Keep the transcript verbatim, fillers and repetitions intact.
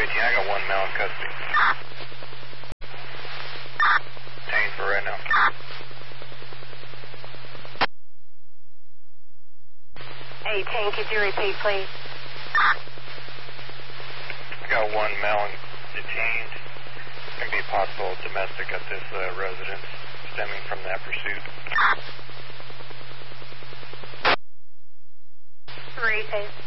eighteen, I got one male in custody. Detained for right now. eighteen, could you repeat, please? I got one male detained. Could be possible domestic at this uh, residence stemming from that pursuit. Repeat.